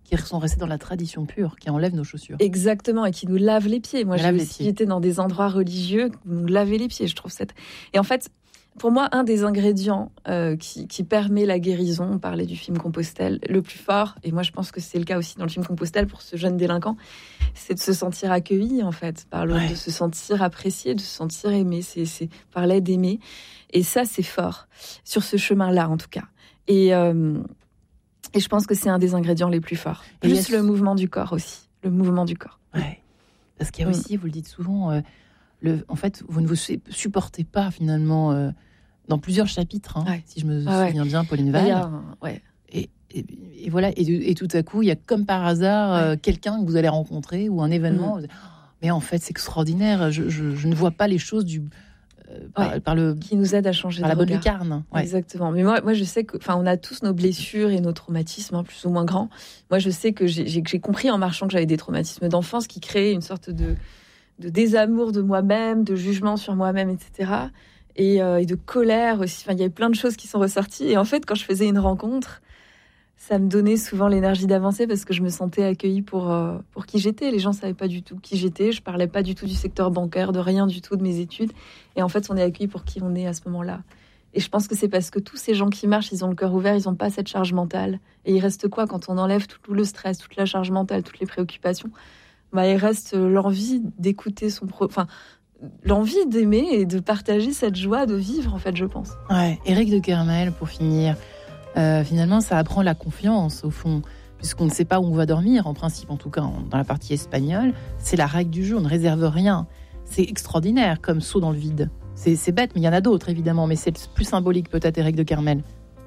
qui sont restés dans la tradition pure, qui enlèvent nos chaussures. Exactement, et qui nous lavent les pieds. Moi, j'ai aussi été dans des endroits religieux qui nous lavaient les pieds, je trouve. Et en fait, pour moi, un des ingrédients qui permet la guérison, on parlait du film Compostelle, le plus fort, et moi je pense que c'est le cas aussi dans le film Compostelle pour ce jeune délinquant, c'est de se sentir accueilli en fait par l'autre, de se sentir apprécié, de se sentir aimé, c'est parler d'aimer, et ça c'est fort, sur ce chemin-là en tout cas. Et je pense que c'est un des ingrédients les plus forts. Plus le mouvement du corps aussi, le mouvement du corps. Ouais. Parce qu'il y a aussi, vous le dites souvent, en fait, vous ne vous supportez pas finalement... dans plusieurs chapitres, si je me souviens bien, Pauline Wald. Et voilà, et tout à coup, il y a comme par hasard quelqu'un que vous allez rencontrer ou un événement. Mais en fait, c'est extraordinaire. Je ne vois pas les choses par le qui nous aide à changer par la bonne regard. lucarne. Ouais. Exactement. Mais moi, je sais que, on a tous nos blessures et nos traumatismes, plus ou moins grands. Moi, je sais que j'ai compris en marchant que j'avais des traumatismes d'enfance qui créaient une sorte de désamour de moi-même, de jugement sur moi-même, etc. Et de colère aussi. Il y avait plein de choses qui sont ressorties. Et en fait, quand je faisais une rencontre, ça me donnait souvent l'énergie d'avancer parce que je me sentais accueillie pour qui j'étais. Les gens ne savaient pas du tout qui j'étais. Je ne parlais pas du tout du secteur bancaire, de rien du tout, de mes études. Et en fait, on est accueillis pour qui on est à ce moment-là. Et je pense que c'est parce que tous ces gens qui marchent, ils ont le cœur ouvert, ils n'ont pas cette charge mentale. Et il reste quoi quand on enlève tout le stress, toute la charge mentale, toutes les préoccupations ? Il reste l'envie d'écouter l'envie d'aimer et de partager cette joie de vivre, en fait, je pense. Ouais, Éric de Kermel, pour finir, finalement, ça apprend la confiance, au fond, puisqu'on ne sait pas où on va dormir, en principe, en tout cas, dans la partie espagnole, c'est la règle du jeu, on ne réserve rien. C'est extraordinaire, comme saut dans le vide. C'est bête, mais il y en a d'autres, évidemment, mais c'est plus symbolique, peut-être, Éric de Kermel.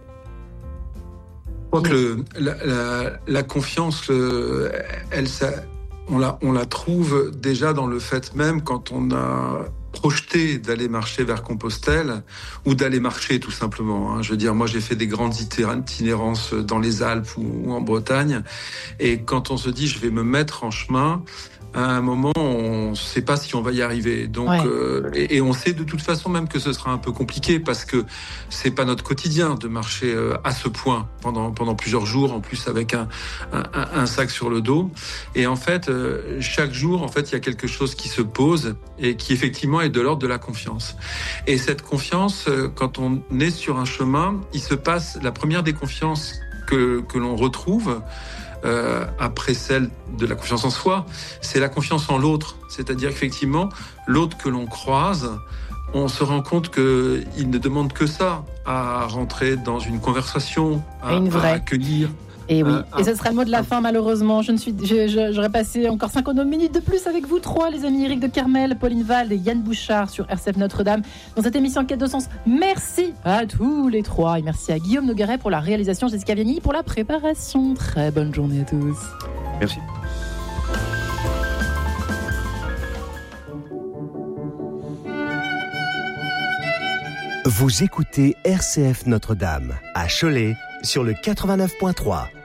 Je crois que la confiance, on la trouve déjà dans le fait même quand on a projeté d'aller marcher vers Compostelle ou d'aller marcher tout simplement. Je veux dire, moi j'ai fait des grandes itinérances dans les Alpes ou en Bretagne, et quand on se dit je vais me mettre en chemin, à un moment, on ne sait pas si on va y arriver. Donc, et on sait de toute façon même que ce sera un peu compliqué parce que c'est pas notre quotidien de marcher à ce point pendant plusieurs jours, en plus avec un sac sur le dos. Et en fait, chaque jour, en fait, il y a quelque chose qui se pose et qui effectivement est de l'ordre de la confiance. Et cette confiance, quand on est sur un chemin, il se passe la première des confiances que l'on retrouve. Après celle de la confiance en soi, c'est la confiance en l'autre. C'est-à-dire qu'effectivement, l'autre que l'on croise, on se rend compte qu'il ne demande que ça, à rentrer dans une conversation, à accueillir. Et oui, et ce sera le mot de la fin, malheureusement. J'aurais passé encore 59 minutes de plus avec vous trois, les amis. Éric de Kermel, Pauline Wald et Yann Bouchard sur RCF Notre-Dame dans cette émission Quête de Sens. Merci à tous les trois et merci à Guillaume Nogueret pour la réalisation, Jessica Vianney pour la préparation. Très bonne journée à tous. Merci. Vous écoutez RCF Notre-Dame à Cholet sur le 89.3.